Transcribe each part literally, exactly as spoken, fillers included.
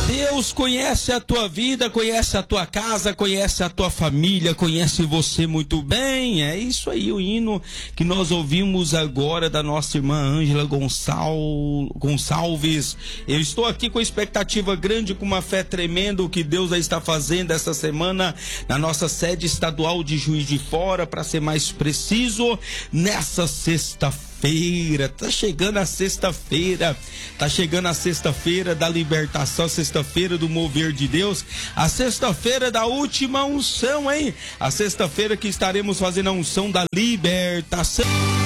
Deus conhece a tua vida, conhece a tua casa, conhece a tua família, conhece você muito bem. É isso aí, o hino que nós ouvimos agora da nossa irmã Ângela Gonçal... Gonçalves. Eu estou aqui com expectativa grande, com uma fé tremenda, o que Deus está fazendo essa semana na nossa sede estadual de Juiz de Fora, para ser mais preciso, nessa sexta-feira. Feira, tá chegando a sexta-feira, tá chegando a sexta-feira da libertação, a sexta-feira do mover de Deus, a sexta-feira da última unção, hein? A sexta-feira que estaremos fazendo a unção da libertação.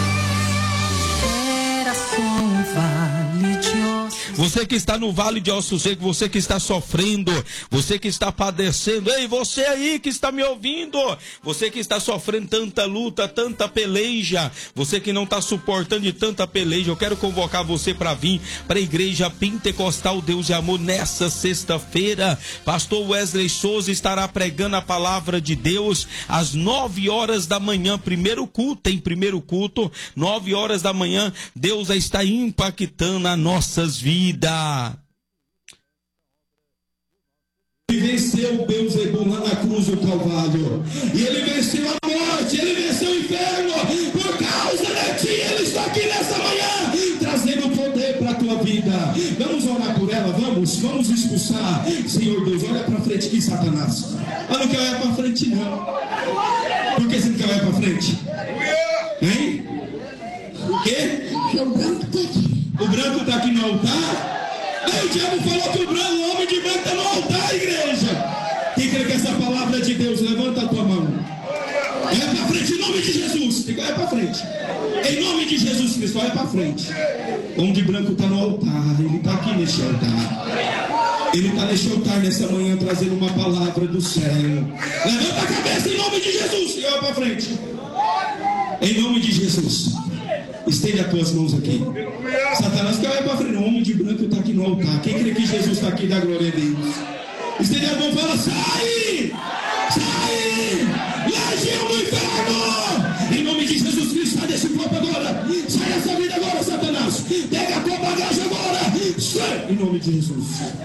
Era só um vale de ossos. Você que está no vale de ossos secos, você que está sofrendo, você que está padecendo, ei, você aí que está me ouvindo, você que está sofrendo tanta luta, tanta peleja, você que não está suportando de tanta peleja, eu quero convocar você para vir para a Igreja Pentecostal Deus de Amor nessa sexta-feira. Pastor Wesley Souza estará pregando a palavra de Deus às nove horas da manhã, primeiro culto, tem primeiro culto, nove horas da manhã, Deus está impactando as nossas vidas. Ele venceu o Beelzebul lá na cruz do Calvário. E ele venceu a morte, ele venceu o inferno. Por causa de ti, ele está aqui nessa manhã, trazendo poder para a tua vida. Vamos orar por ela, vamos, vamos expulsar. Senhor Deus, olha para frente aqui, Satanás. Eu não quero olhar para frente, não. Por que você não quer olhar para frente? Hein? O quê? Porque o branco está aqui. O branco está aqui no altar? Aí o diabo falou que o branco, o homem de branco está no altar, igreja. Quem crê que essa palavra é de Deus, levanta a tua mão. Olha para frente, em nome de Jesus. Tem que olhar para frente. Em nome de Jesus Cristo, olha para frente. O homem de branco está no altar, ele está aqui neste altar. Ele está neste altar nessa manhã, trazendo uma palavra do céu. Levanta a cabeça em nome de Jesus e olha para frente. Em nome de Jesus. Estende as tuas mãos aqui. Satanás quer olhar para frente. O homem de branco está aqui no altar. Quem crê que Jesus está aqui, dá glória a Deus. Estende as mãos e fala: sai! Sai! Legião do inferno! Em nome de Jesus Cristo, sai desse corpo agora. Sai dessa vida agora, Satanás. Pega a tua bagagem agora. Sai! Em nome de Jesus.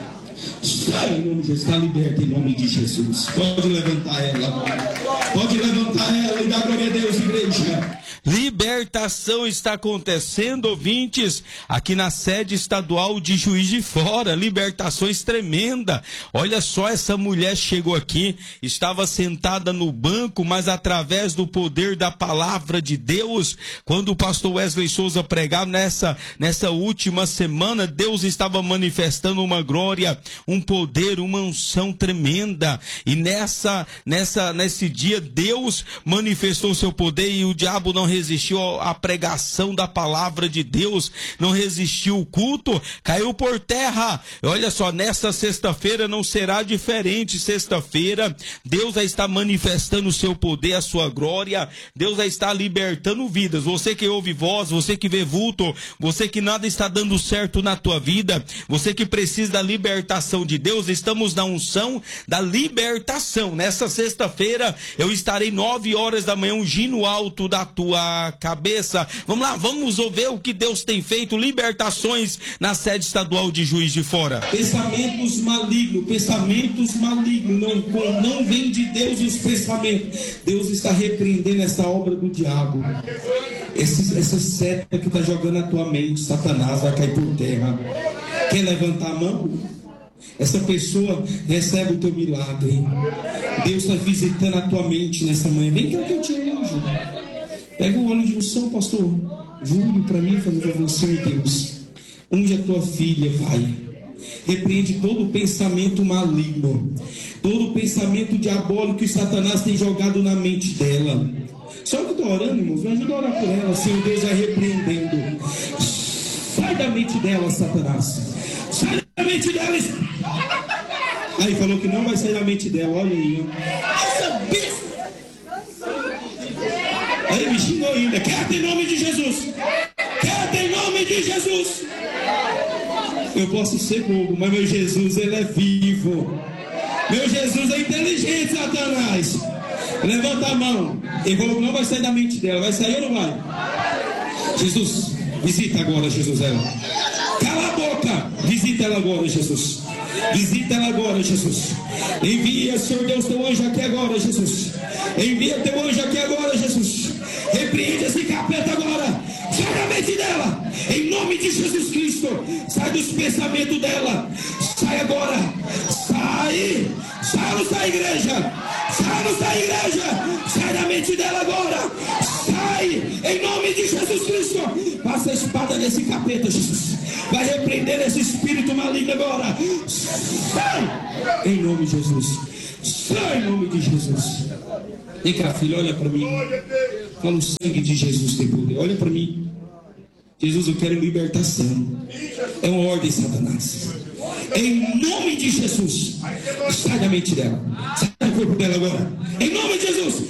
Sai! Em nome de Jesus. Está liberta em nome de Jesus. Pode levantar ela. Pode levantar ela e dar glória a Deus, igreja. Libertação está acontecendo, ouvintes, aqui na sede estadual de Juiz de Fora. Libertações tremenda. Olha só, essa mulher chegou aqui, estava sentada no banco, mas através do poder da palavra de Deus, quando o pastor Wesley Souza pregava nessa, nessa última semana, Deus estava manifestando uma glória, um poder, uma unção tremenda. E nessa, nessa, nesse dia, Deus manifestou o seu poder e o diabo não resistiu à pregação da palavra de Deus, não resistiu o culto, caiu por terra. Olha só, nessa sexta-feira não será diferente. Sexta-feira, Deus já está manifestando o seu poder, a sua glória, Deus já está libertando vidas. Você que ouve voz, você que vê vulto, você que nada está dando certo na tua vida, você que precisa da libertação de Deus, estamos na unção da libertação. Nessa sexta-feira, eu estarei nove horas da manhã, ungindo alto da tua cabeça. Vamos lá, vamos ver o que Deus tem feito. Libertações na sede estadual de Juiz de Fora. Pensamentos malignos, pensamentos malignos, não, não vem de Deus os pensamentos. Deus está repreendendo essa obra do diabo. Esse, essa seta que está jogando a tua mente, Satanás, vai cair por terra. Quer levantar a mão? Essa pessoa recebe o teu milagre. Deus está visitando a tua mente nessa manhã. Vem cá que eu te unjo. Pega o óleo de unção, pastor Júlio, para mim, fazer para você, Deus. Unge a tua filha, Pai. Repreende todo pensamento maligno, todo pensamento diabólico que Satanás tem jogado na mente dela. Só que eu estou orando, irmãos, me ajuda a orar por ela. Senhor Deus, vai repreendendo. Sai da mente dela, Satanás. Sai da mente dela. Aí falou que não vai sair da mente dela. Olha aí, ó. Essa besta. Aí me xingou ainda. Quer em nome de Jesus. Quer em nome de Jesus. Eu posso ser bobo, mas meu Jesus, ele é vivo. Meu Jesus é inteligente, Satanás. Levanta a mão. Ele falou que não vai sair da mente dela. Vai sair ou não vai? Jesus, visita agora, Jesus. Ela. Cala a boca. Visita. Visita ela agora, Jesus. Visita ela agora, Jesus. Envia, Senhor Deus, teu anjo aqui agora, Jesus. Envia teu anjo aqui agora, Jesus. Repreende esse capeta agora. Sai da mente dela. Em nome de Jesus Cristo. Sai dos pensamentos dela. Sai agora. Sai. Sai ou sai, igreja? Sai ou sai, igreja? Sai da mente dela agora. Sai. Em nome de Jesus Cristo. Passa a espada nesse capeta, Jesus. Vai repreender esse espírito maligno agora. Sai. Em nome de Jesus. Sai em nome de Jesus. Vem cá, filho, olha para mim. Fala, o sangue de Jesus tem poder. Olha para mim. Jesus, eu quero libertação. É uma ordem, Satanás. Em nome de Jesus. Sai da mente dela. Sai do corpo dela agora. Em nome de Jesus.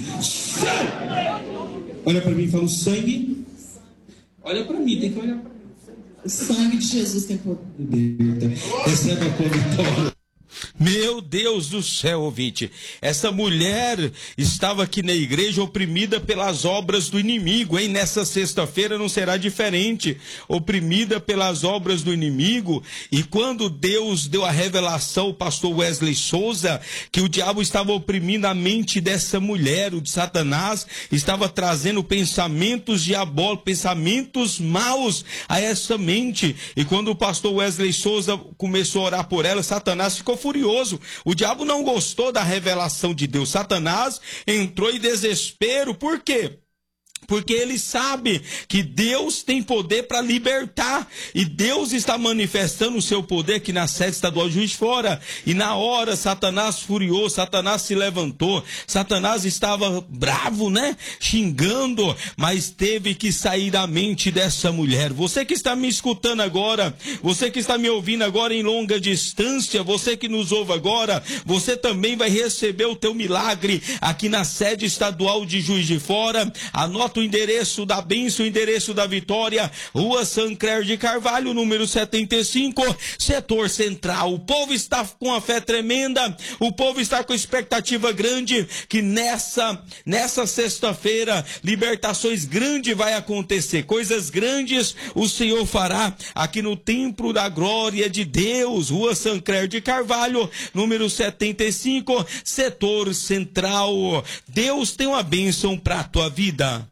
Sai. Olha para mim, fala, o sangue. Olha para mim, tem que olhar para mim. O sangue de Jesus tem poder. Recebe a tua vitória. Meu Deus do céu, ouvinte, essa mulher estava aqui na igreja oprimida pelas obras do inimigo, hein? Nessa sexta-feira não será diferente, oprimida pelas obras do inimigo. E quando Deus deu a revelação ao pastor Wesley Souza, que o diabo estava oprimindo a mente dessa mulher, o de Satanás estava trazendo pensamentos diabólicos, pensamentos maus a essa mente. E quando o pastor Wesley Souza começou a orar por ela, Satanás ficou furioso. O diabo não gostou da revelação de Deus. Satanás entrou em desespero. Por quê? Porque ele sabe que Deus tem poder para libertar. E Deus está manifestando o seu poder aqui na sede estadual de Juiz de Fora. E na hora Satanás furiou, Satanás se levantou. Satanás estava bravo, né? Xingando, mas teve que sair da mente dessa mulher. Você que está me escutando agora, você que está me ouvindo agora em longa distância, você que nos ouve agora, você também vai receber o teu milagre aqui na sede estadual de Juiz de Fora. Anota o endereço da bênção, o endereço da vitória, Rua Sancler de Carvalho, número setenta e cinco, setor central. O povo está com a fé tremenda, o povo está com expectativa grande que nessa, nessa sexta-feira, libertações grandes vai acontecer, coisas grandes o Senhor fará aqui no Templo da Glória de Deus, Rua Sancler de Carvalho, número setenta e cinco, setor central. Deus tem uma bênção para a tua vida.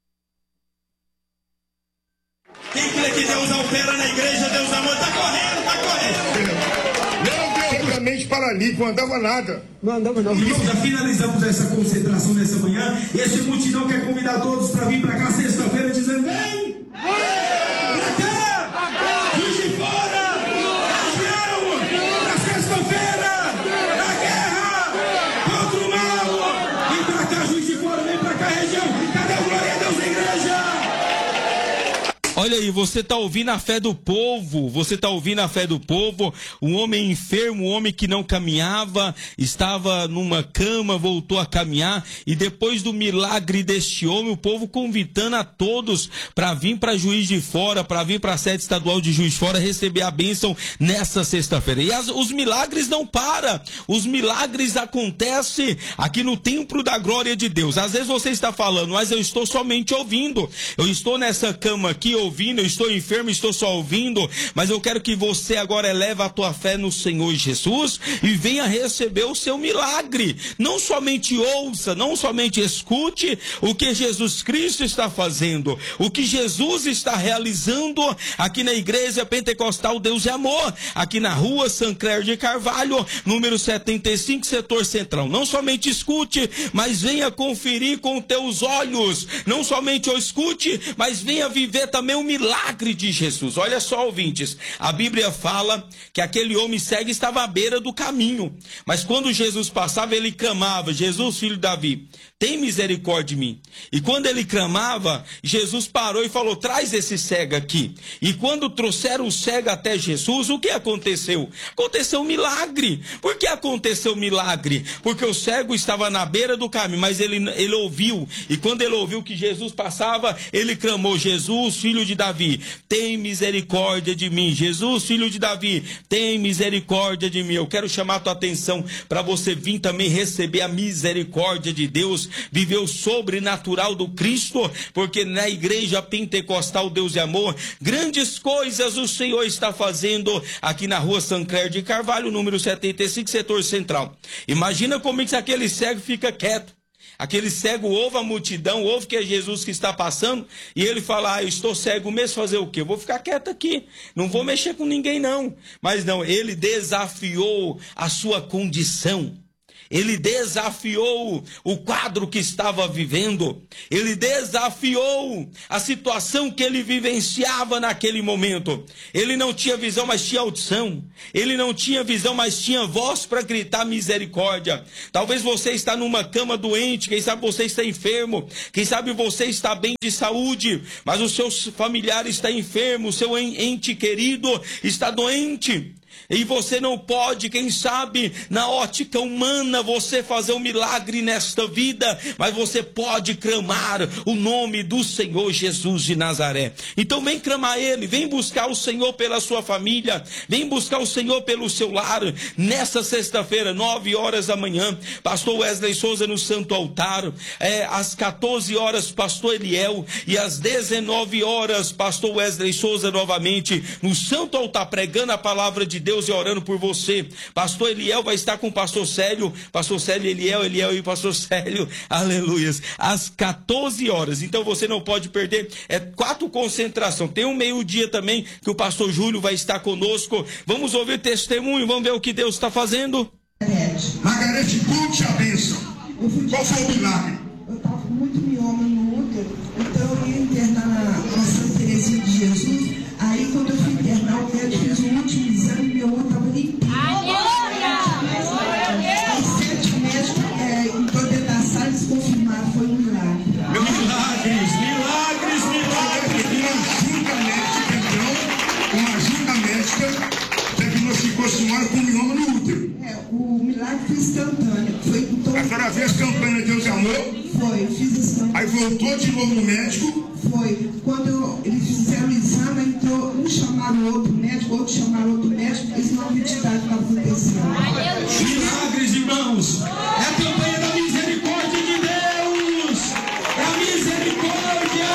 Quem crê que Deus opera na igreja, Deus amor, tá correndo, tá correndo. Meu Deus, totalmente paralítico, não andava nada. Não andava não. Irmão, já finalizamos essa concentração nessa manhã. Esse multidão quer convidar todos para vir para cá sexta-feira dizendo: vem! Pra cá! Juiz de Fora! Nação! Pra sexta-feira! Na guerra! Contra o mal! Vem pra cá, Juiz de Fora, vem pra cá, região! Cadê o glória a Deus, igreja? Olha aí, você está ouvindo a fé do povo, você está ouvindo a fé do povo, um homem enfermo, um homem que não caminhava, estava numa cama, voltou a caminhar, e depois do milagre deste homem, o povo convidando a todos para vir para Juiz de Fora, para vir para a sede estadual de Juiz de Fora, receber a bênção nessa sexta-feira. E as, os milagres não param, os milagres acontecem aqui no Templo da Glória de Deus. Às vezes você está falando, mas eu estou somente ouvindo, eu estou nessa cama aqui, ouvindo, eu estou enfermo, estou só ouvindo, mas eu quero que você agora eleve a tua fé no Senhor Jesus e venha receber o seu milagre. Não somente ouça, não somente escute o que Jesus Cristo está fazendo, o que Jesus está realizando aqui na Igreja Pentecostal Deus é Amor, aqui na Rua Sancler de Carvalho, número setenta e cinco, setor central. Não somente escute, mas venha conferir com teus olhos. Não somente o escute, mas venha viver também o milagre de Jesus. Olha só, ouvintes, a Bíblia fala que aquele homem cego estava à beira do caminho, mas quando Jesus passava, ele clamava: Jesus, filho de Davi, tem misericórdia de mim. E quando ele clamava, Jesus parou e falou: traz esse cego aqui. E quando trouxeram o cego até Jesus, o que aconteceu? Aconteceu um milagre. Por que aconteceu um milagre? Porque o cego estava na beira do caminho, mas ele, ele ouviu, e quando ele ouviu que Jesus passava, ele clamou: Jesus, filho de de Davi, tem misericórdia de mim. Jesus, filho de Davi, tem misericórdia de mim. Eu quero chamar a tua atenção para você vir também receber a misericórdia de Deus, viver o sobrenatural do Cristo, porque na igreja pentecostal Deus é amor, grandes coisas o Senhor está fazendo aqui na rua Sancler de Carvalho, número setenta e cinco, setor central. Imagina como é que aquele cego fica quieto. Aquele cego ouve a multidão, ouve que é Jesus que está passando, e ele fala, ah, eu estou cego mesmo, fazer o quê? Eu vou ficar quieto aqui, não vou mexer com ninguém não. Mas não, ele desafiou a sua condição. Ele desafiou o quadro que estava vivendo. Ele desafiou a situação que ele vivenciava naquele momento. Ele não tinha visão, mas tinha audição. Ele não tinha visão, mas tinha voz para gritar misericórdia. Talvez você está numa cama doente, quem sabe você está enfermo, quem sabe você está bem de saúde, mas o seu familiar está enfermo, o seu ente querido está doente. E você não pode, quem sabe, na ótica humana, você fazer um milagre nesta vida, mas você pode clamar o nome do Senhor Jesus de Nazaré. Então vem clamar Ele, vem buscar o Senhor pela sua família, vem buscar o Senhor pelo seu lar. Nessa sexta-feira, nove horas da manhã, pastor Wesley Souza no Santo Altar, é, às quatorze horas, pastor Eliel, e às dezenove horas, pastor Wesley Souza novamente no Santo Altar, pregando a palavra de Deus e orando por você. Pastor Eliel vai estar com o pastor Célio, pastor Célio, Eliel, Eliel e pastor Célio, aleluias, às quatorze horas. Então você não pode perder, é quatro concentração. Tem um meio-dia também que o pastor Júlio vai estar conosco. Vamos ouvir testemunho, vamos ver o que Deus está fazendo. Margarete, conte a bênção. Qual foi o milagre? Eu estava com muito mioma no útero, então eu ia internar na, na Santa Teresinha de Jesus. Aí quando eu fui internar, o médico fez um último exame e meu outro estava limpinho. Os sete médicos, é, em toda a sala, eles confirmaram, foi um milagre. Milagres, milagres, milagres. Uma junta médica, então, uma junta médica diagnosticou a senhora com mioma no útero. É, o milagre foi instantâneo. Foi, então, A senhora fez campanha de Deus é amor? Foi, eu fiz esse campanha. Aí voltou de novo no médico? Foi. Quando eu, eles fizeram o exame, entrou, um chamaram o outro médico, outro chamaram outro médico, eles não acreditaram que estava acontecendo. Milagres, irmãos. É a campanha da misericórdia de Deus. É a misericórdia.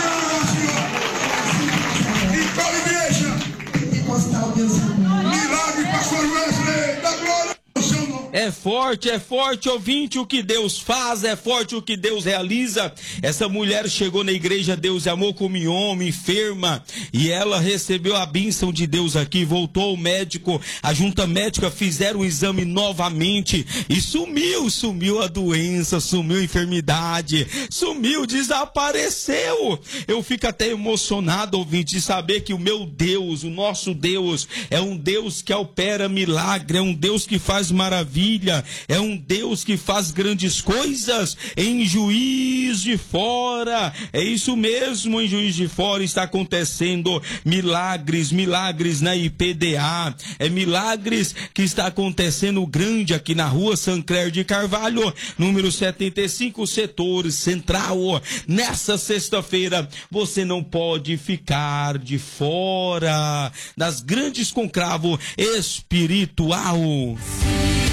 E qual igreja? Pentecostal, Deus é bom. Milagre, pastor Wesley, da glória ao seu nome. É forte, é forte, ouvinte, o que Deus faz, é forte o que Deus realiza. Essa mulher chegou na igreja Deus é Amor com mioma, enferma, e ela recebeu a bênção de Deus aqui, voltou o médico, a junta médica fizeram o exame novamente, e sumiu, sumiu a doença, sumiu a enfermidade, sumiu, desapareceu. Eu fico até emocionado, ouvinte, de saber que o meu Deus, o nosso Deus, é um Deus que opera milagre, é um Deus que faz maravilha, é um Deus que faz grandes coisas em Juiz de Fora. É isso mesmo, em Juiz de Fora está acontecendo milagres, milagres na I P D A, é milagres que está acontecendo grande aqui na rua Sancler de Carvalho, número setenta e cinco, setor central. Nessa sexta-feira você não pode ficar de fora das grandes conclavo espiritual.